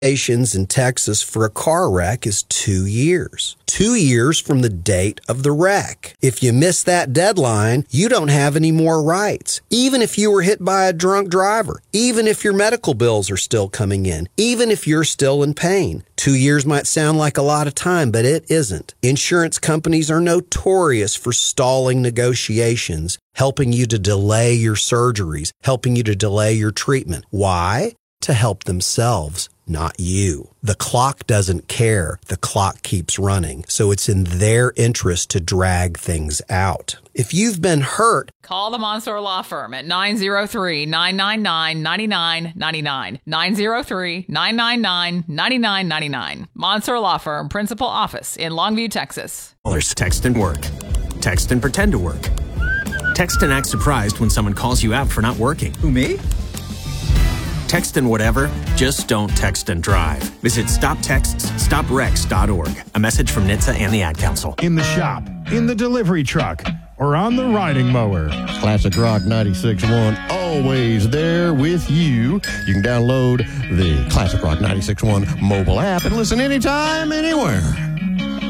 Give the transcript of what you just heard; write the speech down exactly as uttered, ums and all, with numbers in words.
in Texas for a car wreck is two years. Two years from the date of the wreck. If you miss that deadline, you don't have any more rights. Even if you were hit by a drunk driver, even if your medical bills are still coming in, even if you're still in pain. Two years might sound like a lot of time, but it isn't. Insurance companies are notorious for stalling negotiations, helping you to delay your surgeries, helping you to delay your treatment. Why? To help themselves, not you. The clock doesn't care. The clock keeps running. So it's in their interest to drag things out. If you've been hurt, call the Mansour Law Firm at nine oh three, nine nine nine, nine nine nine nine. nine oh three, nine nine nine, nine nine nine nine. Mansour Law Firm, Principal Office in Longview, Texas. Text and work. Text and pretend to work. Text and act surprised when someone calls you out for not working. Who, me? Text and whatever, just don't text and drive. Visit stop texts stop wrecks dot org. A message from N H T S A and the Ad Council. In the shop, in the delivery truck, or on the riding mower. Classic Rock ninety-six point one, always there with you. You can download the Classic Rock ninety-six point one mobile app and listen anytime, anywhere.